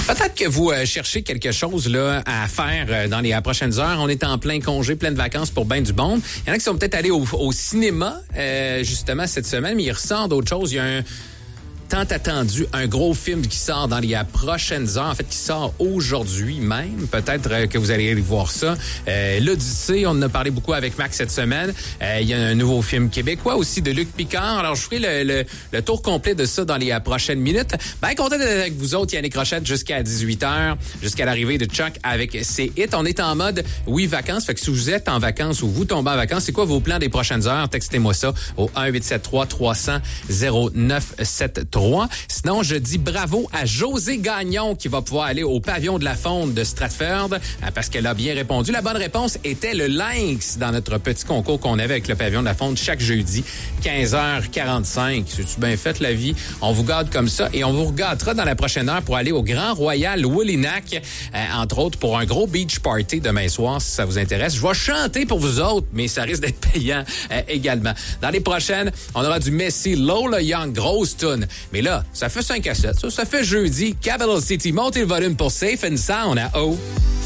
Peut-être que vous cherchez quelque chose là à faire dans les prochaines heures. On est en plein congé, plein de vacances pour ben du monde. Il y en a qui sont peut-être allés au cinéma justement cette semaine, mais ils ressortent d'autres choses. Il y a un tant attendu, un gros film qui sort dans les prochaines heures, en fait, qui sort aujourd'hui même. Peut-être que vous allez aller voir ça. L'Odyssée, on en a parlé beaucoup avec Max cette semaine. Il y a un nouveau film québécois aussi de Luc Picard. Alors, je ferai le tour complet de ça dans les prochaines minutes. Ben, content d'être avec vous autres, Yannick Rochette, jusqu'à 18h, jusqu'à l'arrivée de Chuck avec ses hits. On est en mode, oui, vacances. Fait que si vous êtes en vacances ou vous tombez en vacances, c'est quoi vos plans des prochaines heures? Textez-moi ça au 1-873-300-0973. Sinon, je dis bravo à José Gagnon qui va pouvoir aller au pavillon de la Faune de Stratford parce qu'elle a bien répondu. La bonne réponse était le lynx dans notre petit concours qu'on avait avec le pavillon de la Faune chaque jeudi, 15h45. C'est-tu bien fait la vie? On vous garde comme ça et on vous regardera dans la prochaine heure pour aller au Grand Royal Woolinac, entre autres pour un gros beach party demain soir si ça vous intéresse. Je vais chanter pour vous autres, mais ça risque d'être payant également. Dans les prochaines, on aura du Messi, Lola Young, grosse toune. Mais là, ça fait 5 à 7. Ça fait jeudi. Capital City, montez le volume pour Safe and Sound à O.